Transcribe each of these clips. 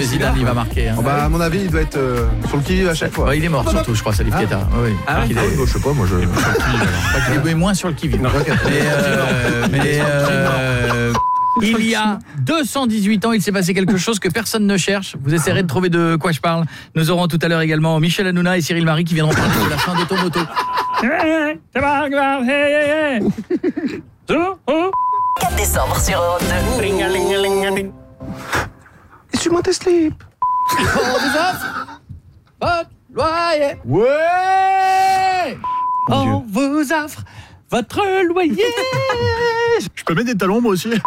Zidane, il va marquer. Hein. À mon avis, il doit être sur le qui-vive à chaque fois. Il est mort surtout, je crois, Salif Keita. Oui. Je sais pas, moi je. Il est moins sur le qui-vive. Il y a 218 ans, il s'est passé quelque chose que personne ne cherche. Vous essaierez de trouver de quoi je parle. Nous aurons tout à l'heure également Michel Hanouna et Cyril Marie qui viendront parler de la fin d'Automoto. 4 décembre sur Europe 2. Suis-moi tes slips. On vous offre votre loyer. Ouais. On vous offre votre loyer. Je peux mettre des talons moi aussi.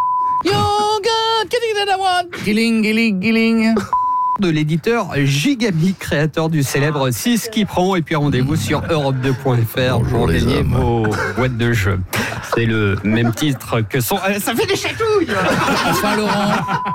Giling. De l'éditeur Gigami, créateur du célèbre 6 qui prend, et puis rendez-vous sur europe2.fr pour gagner vos boîtes de jeux. C'est le même titre que son... ça fait des chatouilles. Enfin Laurent.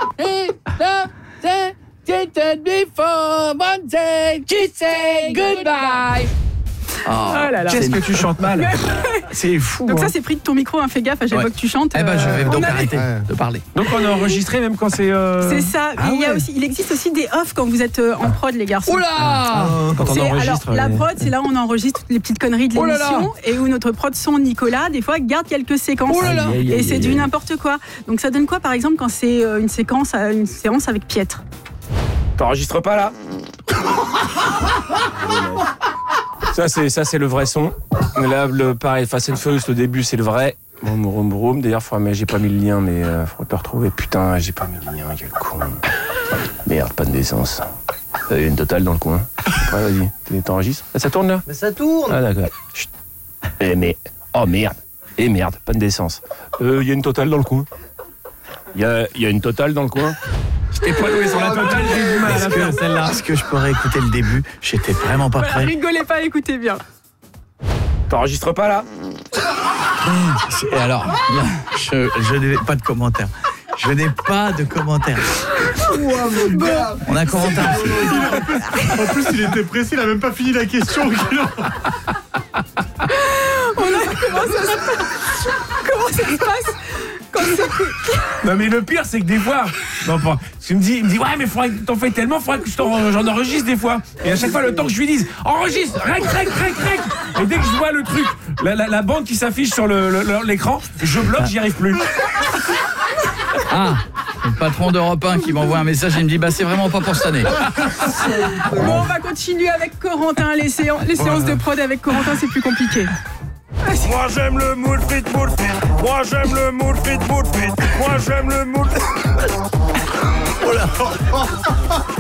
Before one day, she say goodbye. Qu'est-ce que tu chantes mal. C'est fou. Donc ça c'est pris de ton micro, fais gaffe à chaque fois que tu chantes. Je vais donc arrêter de parler. Donc on a enregistré même quand c'est... C'est ça. Il existe aussi des off quand vous êtes en prod, les garçons. Oula. Quand on enregistre... Alors, la prod, c'est là où on enregistre toutes les petites conneries de l'émission et où notre prod son Nicolas, des fois, garde quelques séquences. Et c'est du n'importe quoi. Donc ça donne quoi, par exemple, quand c'est une séance avec Pietre? T'enregistres pas là. Ça c'est le vrai son. Là pareil, Fast and Furious, le début c'est le vrai. Vroom. D'ailleurs j'ai pas mis le lien, mais faudrait le retrouver. Putain, j'ai pas mis le lien, quel con. Merde, panne d'essence. Il y a une totale dans le coin. Ouais, vas-y, t'enregistres. Ça tourne là? Mais ça tourne. Ah d'accord. Chut. Oh merde. Merde, panne d'essence. Il y a une totale dans le coin. Il y a une totale dans le coin. J'étais pas doué sur la totale, j'ai eu du mal à la faire celle-là. Est-ce que je pourrais écouter le début? J'étais vraiment pas prêt. Rigolez pas, écoutez bien. T'enregistres pas là? Et alors, je n'ai pas de commentaires. Je n'ai pas de commentaires. On a Corentin. En plus, il était pressé, il a même pas fini la question. Comment ça se passe quand Non mais le pire c'est que des fois, il me dit ouais mais t'en fais tellement, faudrait que j'en enregistre des fois. Et à chaque fois le temps que je lui dise enregistre, rec. Et dès que je vois le truc, la bande qui s'affiche sur l'écran, je bloque, j'y arrive plus. Le patron d'Europe 1 qui m'envoie un message et me dit c'est vraiment pas pour cette année. Bon, on va continuer avec Corentin, les séances de prod avec Corentin, c'est plus compliqué. Moi j'aime le moule fit. Moi j'aime le moule fit. Moi j'aime le moule.